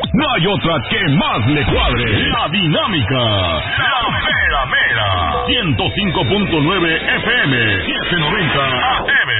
No hay otra que más le cuadre. La dinámica. La mera mera. 105.9 FM. 790 AM.